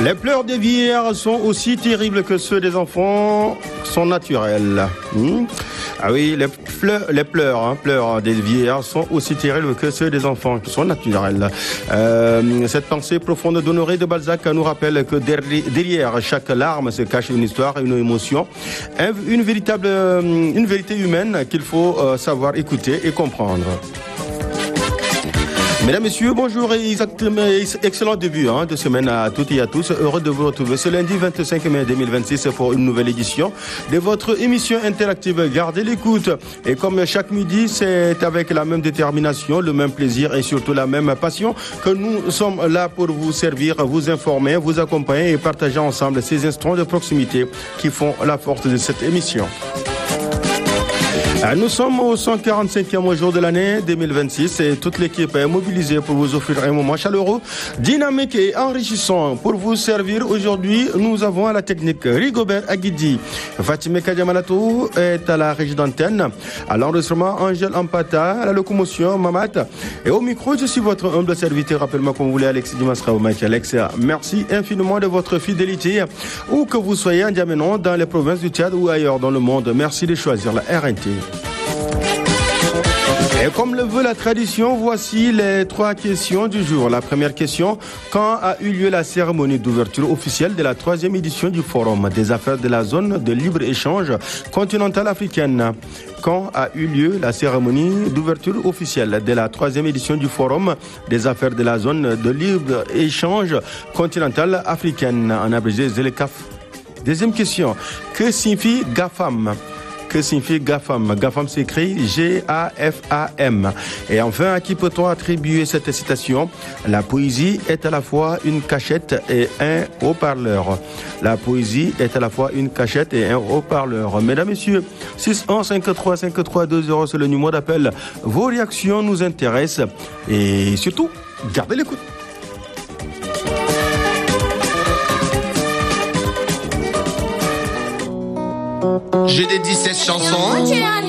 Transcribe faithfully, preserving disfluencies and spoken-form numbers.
Les pleurs des vieillards sont aussi terribles que ceux des enfants sont naturels. Hmm? Ah oui, les pleurs, les pleurs, hein, pleurs des vieillards sont aussi terribles que ceux des enfants qui sont naturels. Euh, cette pensée profonde d'Honoré de Balzac nous rappelle que derrière chaque larme se cache une histoire, une émotion, une véritable, une vérité humaine qu'il faut savoir écouter et comprendre. Mesdames, Messieurs, bonjour et excellent début hein, de semaine à toutes et à tous. Heureux de vous retrouver ce lundi vingt-cinq mai deux mille vingt-six pour une nouvelle édition de votre émission interactive. Gardez l'écoute. Et comme chaque midi, c'est avec la même détermination, le même plaisir et surtout la même passion que nous sommes là pour vous servir, vous informer, vous accompagner et partager ensemble ces instants de proximité qui font la force de cette émission. Nous sommes au cent quarante-cinquième jour de l'année deux mille vingt-six et toute l'équipe est mobilisée pour vous offrir un moment chaleureux, dynamique et enrichissant. Pour vous servir aujourd'hui, nous avons à la technique Rigobert Aguidi. Fatimé Kadiamalatou est à la régie d'antenne, à l'enregistrement Angèle Ampata, à la locomotion Mamat. Et au micro, je suis votre humble serviteur, rappelle-moi comme vous voulez, Alex Dimasra ou Mike Alex. Merci infiniment de votre fidélité, où que vous soyez en Diamenon, dans les provinces du Tchad ou ailleurs dans le monde. Merci de choisir la R N T. Et comme le veut la tradition, voici les trois questions du jour. La première question, quand a eu lieu la cérémonie d'ouverture officielle de la troisième édition du Forum des affaires de la zone de libre-échange continentale africaine? Quand a eu lieu la cérémonie d'ouverture officielle de la troisième édition du Forum des affaires de la zone de libre-échange continentale africaine, en abrégé ZLECAf? Deuxième question, que signifie GAFAM? Que signifie GAFAM? GAFAM s'écrit G A F A M. Et enfin, à qui peut-on attribuer cette citation? La poésie est à la fois une cachette et un haut-parleur. La poésie est à la fois une cachette et un haut-parleur. Mesdames, Messieurs, six un cinq trois cinq trois deux zéro, c'est le numéro d'appel. Vos réactions nous intéressent et surtout, gardez l'écoute. J'ai des dix-sept chansons